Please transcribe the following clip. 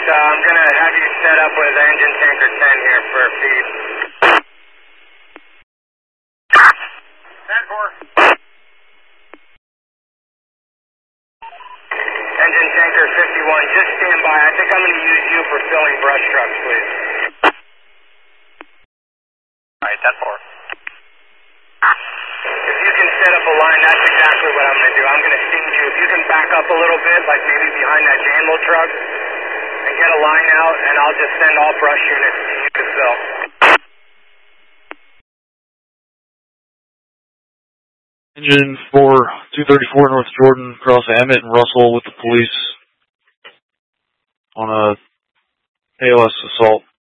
I'm going to have you set up with engine tanker 10 here for feed. 10-4. Engine tanker 51, just stand by. I think I'm going to use you for filling brush trucks, please. Alright, 10-4. If you can set up a line, that's exactly what I'm going to do. I'm going to stage you. If you can back up a little bit, like maybe behind that Janmo truck, and get a line out, and I'll just send all brush units to you to fill. Engine 234 North Jordan, across Emmett and Russell with the police on a ALS assault.